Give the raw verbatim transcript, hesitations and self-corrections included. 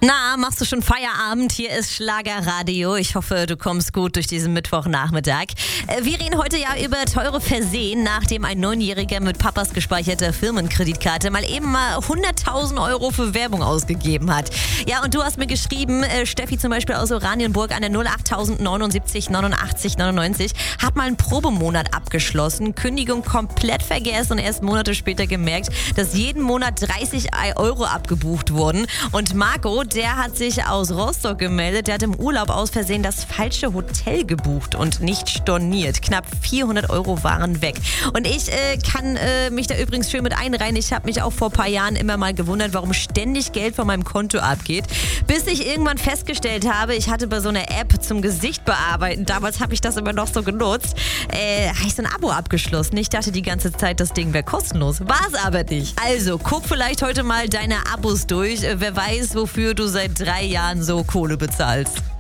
Na, machst du schon Feierabend? Hier ist Schlagerradio. Ich hoffe, du kommst gut durch diesen Mittwochnachmittag. Wir reden heute ja über teure Versehen, nachdem ein Neunjähriger mit Papas gespeicherter Firmenkreditkarte mal eben mal hunderttausend Euro für Werbung ausgegeben hat. Ja, und du hast mir geschrieben, äh, Steffi zum Beispiel aus Oranienburg an der null acht neunundsiebzig neunundachtzig neunundneunzig hat mal einen Probemonat abgeschlossen, Kündigung komplett vergessen und erst Monate später gemerkt, dass jeden Monat dreißig Euro abgebucht wurden. Und Marco, der hat sich aus Rostock gemeldet, der hat im Urlaub aus Versehen das falsche Hotel gebucht und nicht storniert. Knapp vierhundert Euro waren weg. Und ich äh, kann äh, mich da übrigens schön mit einreihen. Ich habe mich auch vor ein paar Jahren immer mal gewundert, warum ständig Geld von meinem Konto abgeht. Bis ich irgendwann festgestellt habe, ich hatte bei so einer App zum Gesicht bearbeiten, damals habe ich das immer noch so genutzt, äh, habe ich so ein Abo abgeschlossen. Ich dachte die ganze Zeit, das Ding wäre kostenlos. War es aber nicht. Also, guck vielleicht heute mal deine Abos durch. Äh, wer weiß, wofür du seit drei Jahren so Kohle bezahlst.